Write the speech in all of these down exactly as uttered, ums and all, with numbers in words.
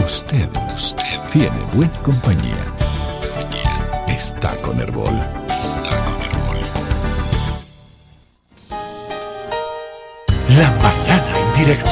Usted, usted tiene buena compañía. Está con Herbol. Está con Herbol. La mañana en directo.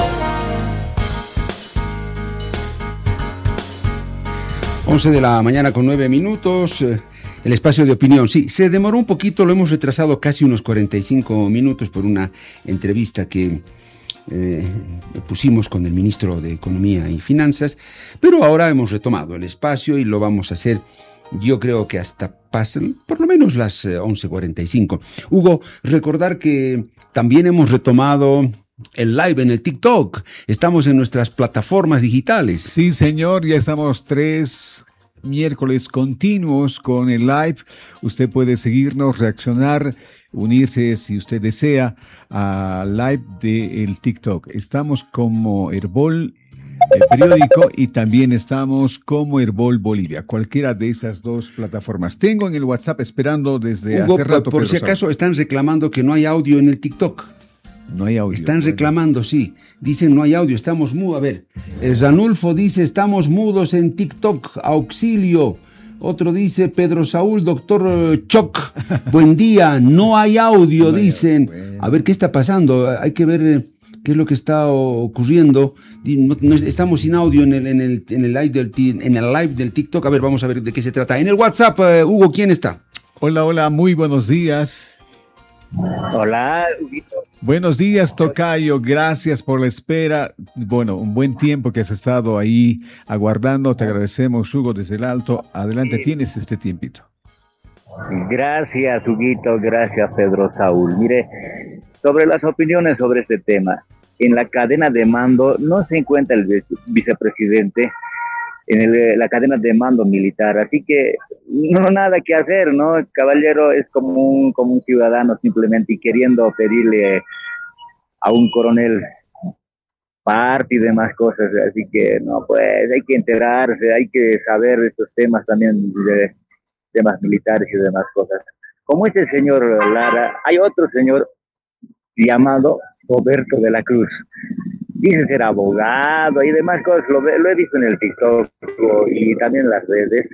once de la mañana con nueve minutos. El espacio de opinión, sí, se demoró un poquito, lo hemos retrasado casi unos cuarenta y cinco minutos por una entrevista que eh, pusimos con el ministro de Economía y Finanzas, pero ahora hemos retomado el espacio y lo vamos a hacer, yo creo que hasta pasan por lo menos las once cuarenta y cinco. Hugo, recordar que también hemos retomado el live en el TikTok, estamos en nuestras plataformas digitales. Sí, señor, ya estamos tres miércoles continuos con el live. Usted puede seguirnos, reaccionar, unirse si usted desea al live del TikTok. Estamos como Herbol el periódico y también estamos como Herbol Bolivia, cualquiera de esas dos plataformas. Tengo en el WhatsApp esperando desde Hugo, hace rato. Por, por si acaso están reclamando que no hay audio en el TikTok. No hay audio. Están reclamando, sí. Dicen no hay audio, estamos mudos. A ver, eh, Ranulfo dice estamos mudos en TikTok, auxilio. Otro dice Pedro Saúl, doctor Choc, buen día, no hay audio, no dicen. Hay, bueno. A ver, ¿qué está pasando? Hay que ver eh, qué es lo que está ocurriendo. No, no, estamos sin audio en el, en, el, en, el live del, en el live del TikTok. A ver, vamos a ver de qué se trata. En el WhatsApp, eh, Hugo, ¿quién está? Hola, hola, muy buenos días. Hola, Huguito. Buenos días, tocayo, gracias por la espera. Bueno, un buen tiempo que has estado ahí aguardando, te agradecemos, Hugo, desde el alto. Adelante, sí. Tienes este tiempito. Gracias, Huguito, gracias, Pedro Saúl. Mire, sobre las opiniones sobre este tema, en la cadena de mando no se encuentra el vicepresidente, en el, la cadena de mando militar, así que no nada que hacer, ¿no? El caballero es como un, como un ciudadano simplemente y queriendo pedirle a un coronel parte y demás cosas, así que no, pues hay que enterarse, hay que saber estos temas también de temas militares y demás cosas. Como este señor Lara, hay otro señor llamado Roberto de la Cruz. Dice ser abogado y demás cosas, lo, lo he visto en el TikTok y también en las redes.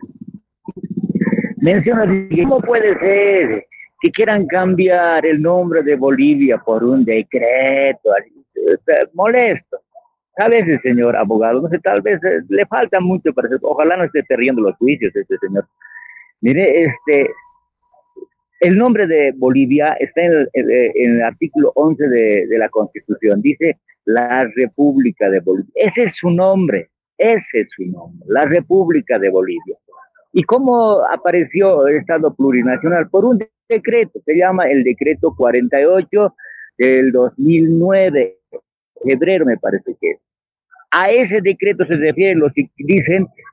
Menciona, ¿cómo puede ser que quieran cambiar el nombre de Bolivia por un decreto? Molesto. A veces, señor abogado, no sé, tal vez le falta mucho para eso. Ojalá no esté perdiendo los juicios este señor. Mire, este, el nombre de Bolivia está en el, en el artículo once de, de la Constitución. Dice la República de Bolivia. Ese es su nombre, ese es su nombre, la República de Bolivia. ¿Y cómo apareció el Estado plurinacional? Por un decreto, se llama el decreto cuarenta y ocho del dos mil nueve, febrero me parece que es. A ese decreto se refieren los que dicen